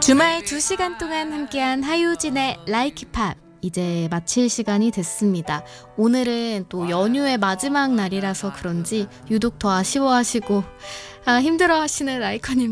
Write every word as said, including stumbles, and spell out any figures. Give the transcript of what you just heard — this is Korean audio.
주말 두 시간 동안 함께한 하유진의 라이키팝 이제 마칠 시간이 됐습니다. 오늘은 또 연휴의 마지막 날이라서 그런지 유독 더 아쉬워하시고 아, 힘들어하시는 라이커님